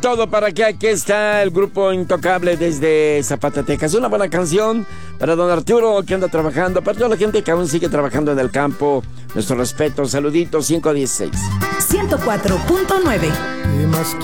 Todo para que aquí está el grupo Intocable desde Zapata, Texas. Una buena canción para don Arturo que anda trabajando, para toda la gente que aún sigue trabajando en el campo. Nuestro respeto, saluditos, 516. 104.9.